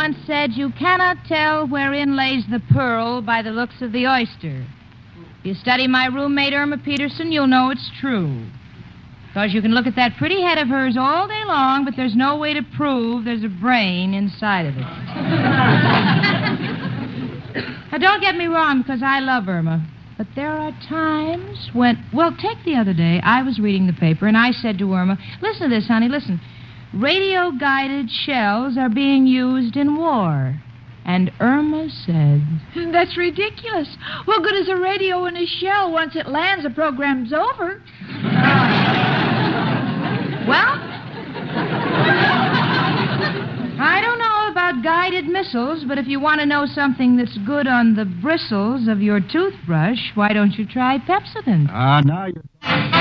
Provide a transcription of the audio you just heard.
once said, you cannot tell wherein lays the pearl by the looks of the oyster. If you study my roommate, Irma Peterson, you'll know it's true. Because you can look at that pretty head of hers all day long, but there's no way to prove there's a brain inside of it. Now, don't get me wrong, because I love Irma. But there are times when... Well, take the other day. I was reading the paper, and I said to Irma, listen to this, honey, listen. Radio-guided shells are being used in war. And Irma said... That's ridiculous. What good is a radio in a shell? Once it lands, the program's over. Well, I don't know about guided missiles, but if you want to know something that's good on the bristles of your toothbrush, why don't you try Pepsodent? Now you're...